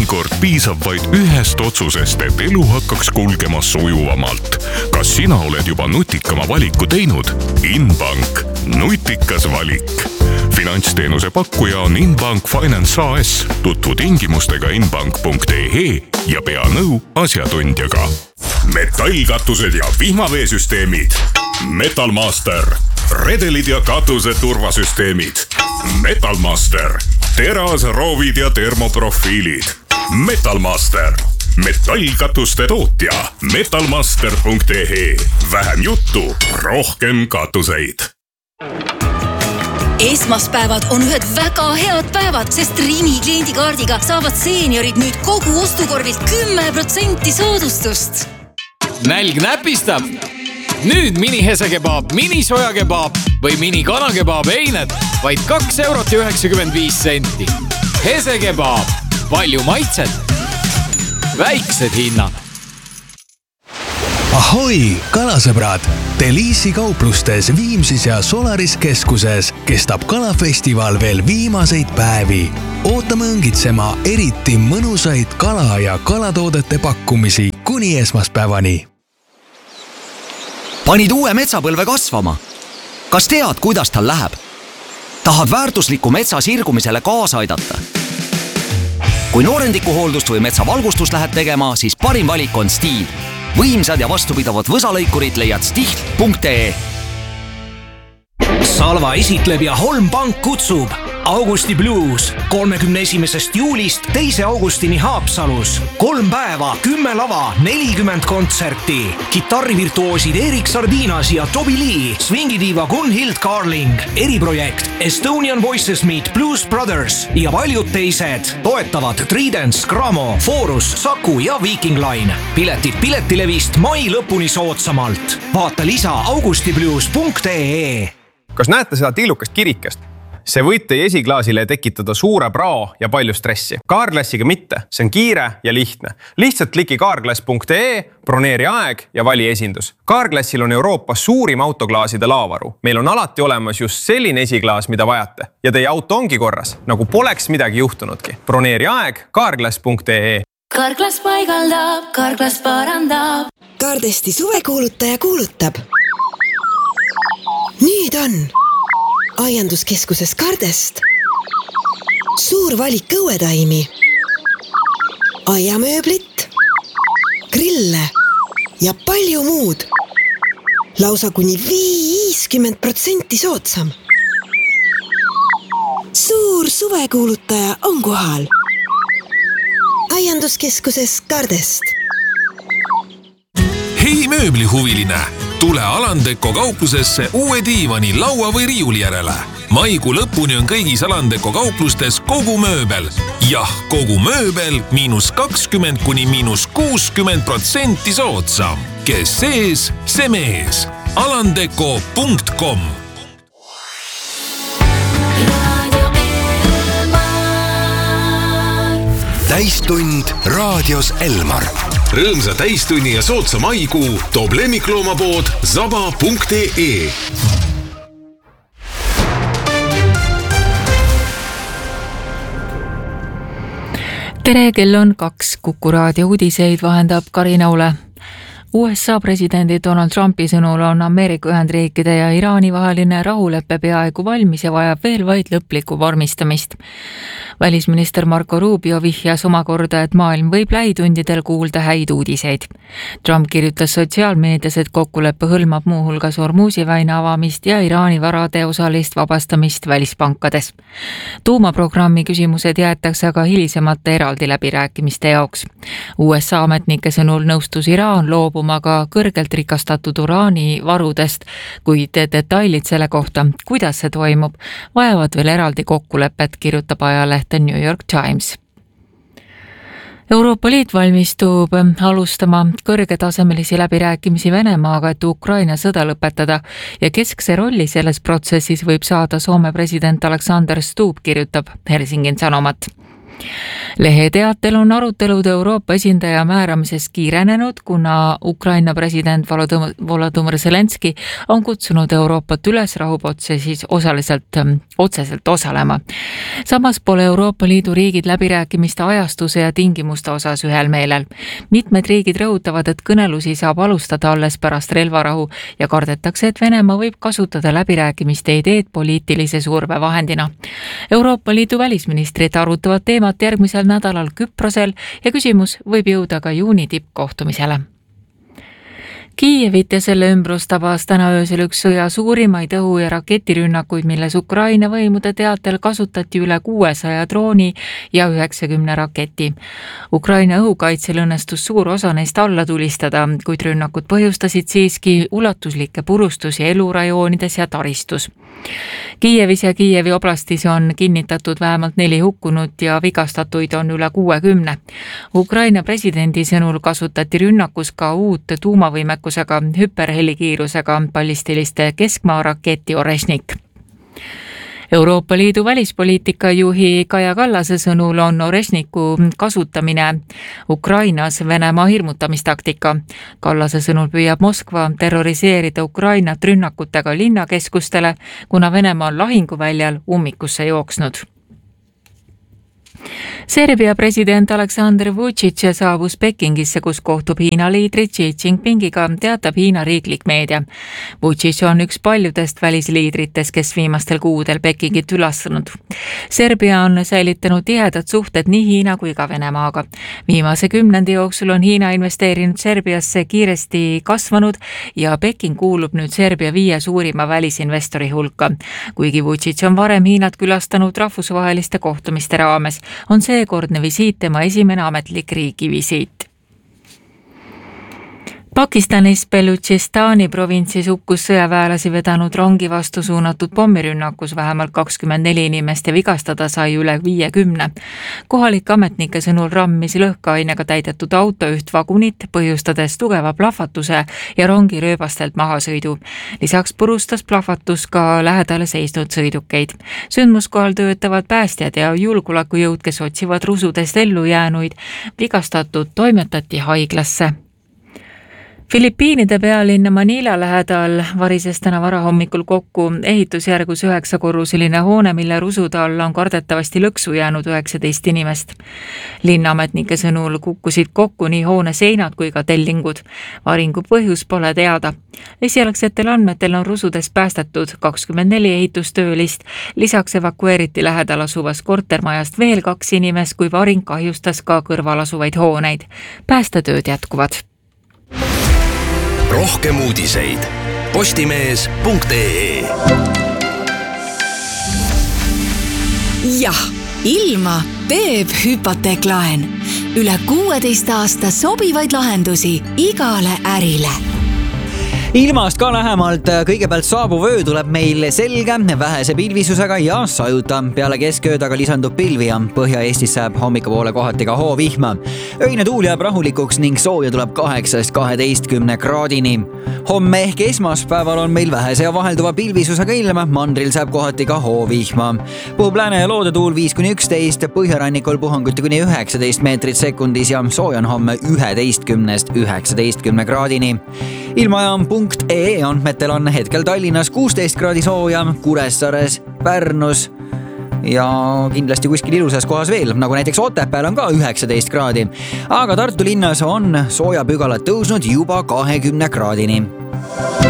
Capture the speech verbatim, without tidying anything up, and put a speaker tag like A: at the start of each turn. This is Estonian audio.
A: Mõnikord piisab vaid ühest otsusest, et elu hakkaks kulgema sujuvamalt. Kas sina oled juba nutikama valiku teinud? Inbank. Nutikas valik. Finantsteenuse pakkuja on Inbank Finance A S. Tutvu tingimustega inbank punkt e e ja pea nõu asjatundjaga. Metallkatused ja vihmaveesüsteemid. Metalmaster. Redelid ja katuse turvasüsteemid. Metalmaster. Teras, roovid ja termoprofiilid. Metalmaster. Metallkatuste tootja. metalmaster punkt e e. Vähem juttu, rohkem katuseid.
B: Esmaspäevad on ühed väga head päevad, sest Rimi kliendikaardiga saavad seeniorid nüüd kogu ostukorvilt kümme protsenti soodustust.
C: Nälg näpistab? Nüüd mini hesekebaab, mini sojakebaab või mini kanakebaab eined vaid kaks eurot ja üheksakümmend viis senti. Hesekebaab, palju maitset, väiksed hinnad.
D: Ahoi, kalasõbrad! Deliisi kauplustes Viimsis ja Solaris keskuses kestab kalafestival veel viimaseid päevi. Ootame õngitsema eriti mõnusaid kala- ja kalatoodete pakkumisi kuni esmaspäevani.
E: Panid uue metsapõlve kasvama? Kas tead, kuidas tal läheb? Tahad väärtusliku metsa sirgumisele kaasa aidata? Kui noorendikuhooldust või metsavalgustust lähed tegema, siis parim valik on Stihl. Võimsad ja vastupidavad võsalõikurid leiad stihl punkt e e.
F: Salva esitleb ja Holm Pank kutsub Augusti Blues kolmekümne esimesest juulist teise augustini Haapsalus. Kolm päeva, kümme lava, nelikümmend kontserti. Kitarrivirtuoosid Erik Sardinas ja Toby Lee, swingidiiva Gunhild Carling, eriprojekt Estonian Voices Meet Blues Brothers ja paljud teised. Toetavad Tridents, Gramo, Forus, Saku ja Viking Line. Piletid piletilevist mai lõpuni soodsamalt. Vaata lisa augustiblues punkt e e.
G: Kas näete seda tillukast kirikest? See võib teie esiklaasile tekitada suure prao ja palju stressi. Carglassiga mitte, see on kiire ja lihtne. Lihtsalt kliki carglass punkt e e, broneeri aeg ja vali esindus. Carglassil on Euroopas suurim autoklaaside laavaru. Meil on alati olemas just selline esiklaas, mida vajate. Ja teie auto ongi korras, nagu poleks midagi juhtunudki. Broneeri aeg carglass punkt e e.
H: Carglass paigaldab, Carglass parandab.
I: Cardesti suvekuulutaja kuulutab. Nüüd on aianduskeskuses Cardest suur valik õuetaimi, aiamööblit, grille ja palju muud. Lausa kuni viiskümmend protsenti soodsam. Suur suvekuulutaja on kohal. Aianduskeskuses Cardest.
A: Hei mööblihuviline! Tule Alandeko kauplusesse uue diivani, laua või riiuli järele. Maikuu lõpuni on kõigis Alandeko kauplustes kogu mööbel. Jah, kogu mööbel miinus kakskümmend kuni miinus kuuskümmend protsenti soodsam. Kes sees, see mees. alandeko punkt com.
D: Täistund raadios Elmar.
A: Rõõmsa täistunni ja soodsa maikuu toob lemmikloomapood zaba punkt e e.
J: Tere, kell on kaks. Kuku raadio uudiseid vahendab Karina Ule. U S A presidendi Donald Trumpi sõnul on Ameerika Ühendriikide ja Iraani vaheline rahuleppe peaaegu valmis ja vajab veel vaid lõplikku vormistamist. Välisminister Marco Rubio vihjas omakorda, et maailm võib lähitundidel kuulda häid uudiseid. Trump kirjutas sotsiaalmeedias, et kokkuleppe hõlmab muuhulgas Hormuzi väina avamist ja Iraani varade osalist vabastamist välispankades. Tuumaprogrammi küsimused jäetakse aga hilisemate eraldi läbirääkimiste jaoks. U S A ametnike sõnul nõustus Iraan loobuma ka kõrgelt rikastatud uraani varudest, kuid detailid selle kohta, kuidas see toimub, vajavad veel eraldi kokkulepet, kirjutab ajaleht New York Times. Euroopa Liit valmistub alustama kõrgetasemelisi läbirääkimisi Venemaaga, et Ukraina sõda lõpetada ja keskse rolli selles protsessis võib saada Soome president Alexander Stubb, kirjutab Helsingin Sanomat. Lehe teatel on arutelud Euroopa esindaja määramises kiirenenud, kuna Ukraina president Volodymyr Zelenski on kutsunud Euroopat üles rahuprotsessis osaliselt, otseselt osalema. Samas pole Euroopa Liidu riigid läbirääkimiste ajastuse ja tingimuste osas ühel meelel. Mitmed riigid rõhutavad, et kõnelusi saab alustada alles pärast relvarahu ja kardetakse, et Venemaa võib kasutada läbirääkimiste ideed poliitilise surve vahendina. Euroopa Liidu välisministrid arutavad teemat järgmisel nädalal Küprosel ja küsimus võib jõuda ka juuni tippkohtumisele. Kiievit ja selle ümbrus tabas täna öösel üks sõja suurimaid õhu- ja raketirünnakuid, milles Ukraina võimude teatel kasutati üle kuuesaja drooni ja üheksakümne raketi. Ukraina õhukaitsel õnnestus suur osa neist alla tulistada, kuid rünnakud põhjustasid siiski ulatuslikke purustusi elurajoonides ja taristus. Kiievis ja Kiievi oblastis on kinnitatud vähemalt neli hukkunut ja vigastatuid on üle kuuekümne. Ukraina presidendi sõnul kasutati rünnakus ka uut tuumavõimekusega hüperhelikiirusega ballistiliste keskmaa raketi Oreshnik. Euroopa Liidu välispoliitika juhi Kaja Kallase sõnul on Oreshniku kasutamine Ukrainas Venemaa hirmutamistaktika. Kallase sõnul püüab Moskva terroriseerida Ukrainat rünnakutega linnakeskustele, kuna Venemaa on lahinguväljal ummikusse jooksnud. Serbia president Aleksandr Vučić saabus Pekingisse, kus kohtub Hiina liidri Xi Jinpingiga, teatab Hiina riiklik meedia. Vučić on üks paljudest välisliidritest, kes viimastel kuudel Pekingit ülastanud. Serbia on säilitanud tihedad suhted nii Hiina kui ka Venemaaga. Viimase kümnendi jooksul on Hiina investeerinud Serbiasse kiiresti kasvanud ja Peking kuulub nüüd Serbia viie suurima välisinvestori hulka. Kuigi Vučić on varem Hiinat külastanud rahvusvaheliste kohtumiste raames, on seekordne visiit tema esimene ametlik riigivisiit. Pakistanis Beluchistani provintsis hukkus sõjaväelasi vedanud rongi vastu suunatud pommirünnakus vähemalt kakskümmend neli inimest ja vigastada sai üle viiekümne. Kohalik ametnike sõnul rammis lõhkeainega täidetud auto üht vagunit, põhjustades tugeva plahvatuse ja rongi rööbastelt mahasõidu. Lisaks purustas plahvatus ka lähedale seisnud sõidukeid. Sündmuskohal töötavad päästjad ja julgeolekujõud, kes otsivad rusudest ellu jäänuid. Vigastatud toimetati haiglasse. Filipiinide pealinna Manila lähedal varises täna varahommikul kokku ehitusjärgus üheksakorruseline hoone, mille rusude alla on kardetavasti lõksu jäänud üheksateist inimest. Linnaametnike sõnul kukkusid kokku nii hoone seinad kui ka tellingud. Varingu põhjus pole teada. Esialgsetel andmetel on rusudest päästetud kakskümmend neli ehitustöölist. Lisaks evakueeriti lähedal asuvas kortermajast veel kaks inimest, kui varing kahjustas ka kõrval asuvaid hooneid. Päästetööd jätkuvad.
K: Rohkem uudiseid postimees punkt ee.
B: Jah, ilma teeb hüpoteeklaen. Üle kuueteist aasta sobivaid lahendusi igale ärile.
L: Ilmast ka lähemalt, kõigepealt saabuv öö tuleb meil selge, vähese pilvisusega ja sajuta. Peale keskööd aga lisandub pilvi ja Põhja-Eestis saab hommikupoole kohati ka hoovihma. Öine tuul jääb rahulikuks ning sooja tuleb kaheksast kaheteistkümne kraadini. Homme ehk esmaspäeval on meil vähese ja vahelduva pilvisusega ilm, mandril saab kohati ka hoovihma. Puhub lääne ja loodetuul viis kuni üksteist, põhjarannikul puhanguti kuni üheksateist meetrit sekundis ja sooja on homme üheteistkümnest üheksateistkümne kraadini. Ilmajaam punkt ee andmetel on hetkel Tallinnas kuusteist kraadi sooja, Kuressaares, Pärnus ja kindlasti kuskil ilusas kohas veel, nagu näiteks Otepääl on ka üheksateist kraadi. Aga Tartu linnas on soojapügalad tõusnud juba kahekümne kraadini.